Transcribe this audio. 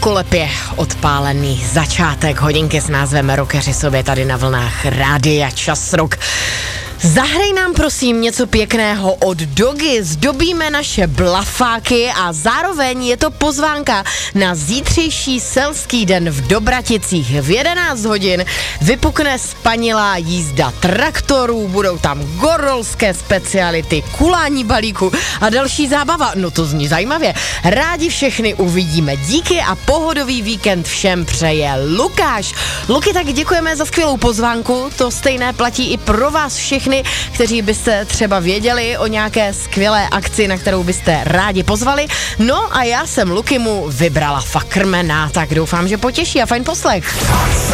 Kolepě odpálený začátek hodinky s názvem Rockeři sobě tady na vlnách Rádia Čas Rock. Zahraj nám prosím něco pěkného od Dogy, zdobíme naše blafáky a zároveň je to pozvánka na zítřejší selský den v Dobraticích. V 11 hodin vypukne spanilá jízda traktorů, budou tam gorolské speciality, kulání balíku a další zábava. No to zní zajímavě. Rádi všechny uvidíme. Díky a pohodový víkend všem přeje Lukáš. Luky, tak děkujeme za skvělou pozvánku, to stejné platí i pro vás všechny, kteří byste třeba věděli o nějaké skvělé akci, na kterou byste rádi pozvali. No a já jsem Lukymu vybrala fakrmena, tak doufám, že potěší a fajn poslech.